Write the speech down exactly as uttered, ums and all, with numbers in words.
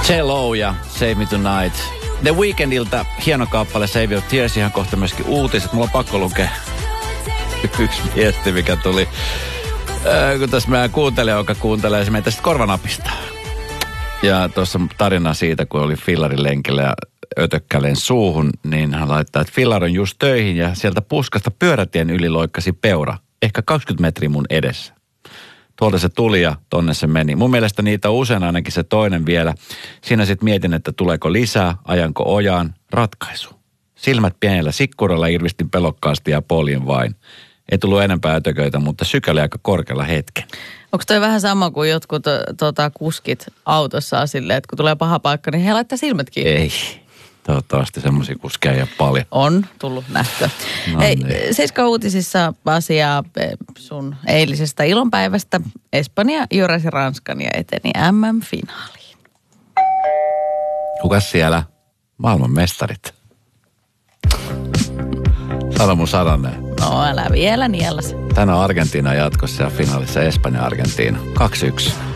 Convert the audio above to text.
J-Lo ja Save Me Tonight. The Weekndiltä hieno kappale Save Your Tears, ihan kohta myöskin uutiset. Mulla on pakko lukea yksi viesti, mikä tuli. Äh, kun tässä meidän kuuntelija, joka kuuntelee, se meitä sitten korvanapista. Ja tuossa tarina siitä, kun oli fillarin lenkillä ja ötökkäleen suuhun, niin hän laittaa, että fillar on just töihin ja sieltä puskasta pyörätien yli loikkasi peura. Ehkä kaksikymmentä metriä mun edessä. Tuolta se tuli ja tonne se meni. Mun mielestä niitä on usein ainakin se toinen vielä. Siinä sitten mietin, että tuleeko lisää, ajanko ojaan, ratkaisu. Silmät pienellä sikkuralla irvistin pelokkaasti ja poljin vain. Ei tullut enempää ötököitä, mutta sykäli aika korkealla hetken. Onko toi vähän sama kuin jotkut tota, kuskit autossa silleen, että kun tulee paha paikka, niin he laittaa silmät kiinni? Ei. Toivottavasti semmoisia kuskeja ei ole paljon. On tullut nähtyä. No Hei, niin. Seiska uutisissa asiaa sun eilisestä ilonpäivästä. Espanja jyräsi Ranskan ja eteni äm äm-finaaliin. Kukas siellä? Maailman mestarit. Sano mun sadannen. No älä vielä nielas. Tänään Argentiina jatkossa ja finaalissa Espanja-Argentiina. kaksi yksi.